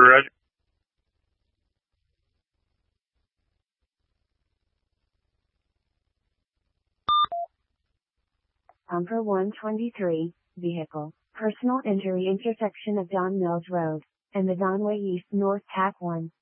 Roger. For 123, vehicle, personal injury intersection of Don Mills Road, and the Donway East North Tack 1.